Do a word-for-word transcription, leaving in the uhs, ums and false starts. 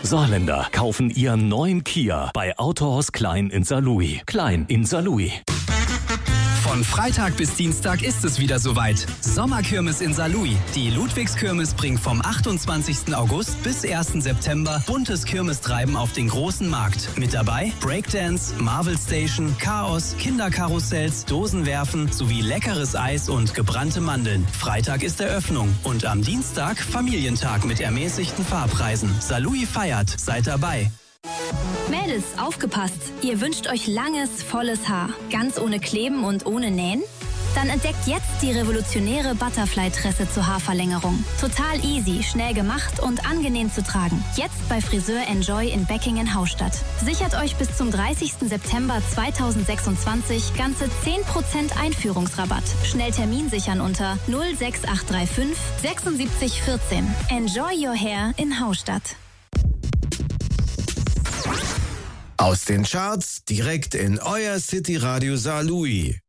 Saarländer kaufen ihren neuen Kia bei Autohaus Klein in Saarlouis. Klein in Saarlouis. Von Freitag bis Dienstag ist es wieder soweit. Sommerkirmes in Saarlouis. Die Ludwigskirmes bringt vom achtundzwanzigsten August bis ersten September buntes Kirmestreiben auf den großen Markt. Mit dabei Breakdance, Marvel Station, Chaos, Kinderkarussells, Dosenwerfen sowie leckeres Eis und gebrannte Mandeln. Freitag ist Eröffnung und am Dienstag Familientag mit ermäßigten Fahrpreisen. Saarlouis feiert, seid dabei. Mädels, aufgepasst! Ihr wünscht euch langes, volles Haar. Ganz ohne Kleben und ohne Nähen? Dann entdeckt jetzt die revolutionäre Butterfly-Tresse zur Haarverlängerung. Total easy, schnell gemacht und angenehm zu tragen. Jetzt bei Friseur Enjoy in Beckingen-Haustadt. Sichert euch bis zum dreißigsten September zweitausendsechsundzwanzig ganze zehn Prozent Einführungsrabatt. Schnell Termin sichern unter null sechs acht drei fünf sechsundsiebzig vierzehn. Enjoy your hair in Haustadt. Aus den Charts direkt in euer City Radio Saarlouis.